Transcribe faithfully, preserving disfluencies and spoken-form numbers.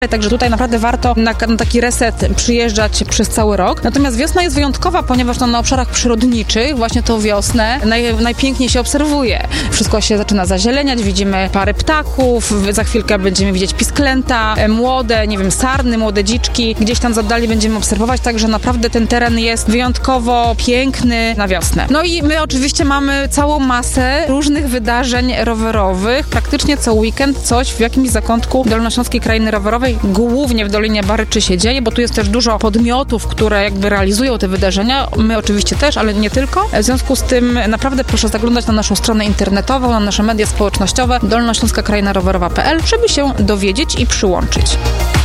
Także tutaj naprawdę warto na, na taki reset przyjeżdżać przez cały rok. Natomiast wiosna jest wyjątkowa, ponieważ no, na obszarach przyrodniczych właśnie tą wiosnę naj, najpiękniej się obserwuje. Wszystko się zaczyna zazieleniać, widzimy pary ptaków, za chwilkę będziemy widzieć pisklęta, młode, nie wiem, sarny, młode dziczki. Gdzieś tam z oddali będziemy obserwować, także naprawdę ten teren jest wyjątkowo piękny na wiosnę. No i my oczywiście mamy całą masę różnych wydarzeń rowerowych. Praktycznie co weekend coś w jakimś zakątku Dolnośląskiej Krainy Rowerowej, głównie w Dolinie Baryczy się dzieje, bo tu jest też dużo podmiotów, które jakby realizują te wydarzenia. My oczywiście też, ale nie tylko. W związku z tym naprawdę proszę zaglądać na naszą stronę internetową, na nasze media społecznościowe dolnośląska kraina rowerowa kropka p l, żeby się dowiedzieć i przyłączyć.